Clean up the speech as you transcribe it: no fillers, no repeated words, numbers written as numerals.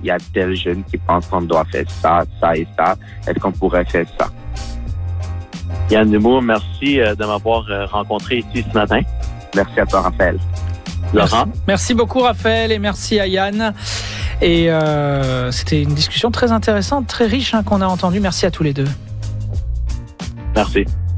y a tel jeune qui pense qu'on doit faire ça, ça et ça. Est-ce qu'on pourrait faire ça? Yann Dumour, merci de m'avoir rencontré ici ce matin. Merci à toi, Raphaël. Laurent? Merci beaucoup, Raphaël, et merci à Yann. Et c'était une discussion très intéressante, très riche qu'on a entendue. Merci à tous les deux. Merci.